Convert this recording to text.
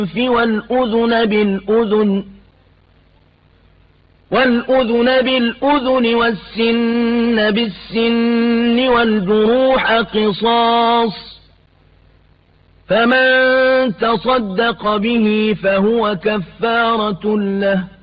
والأذن بالأذن والسن بالسن والجروح قصاص، فمن تصدق به فهو كفارة له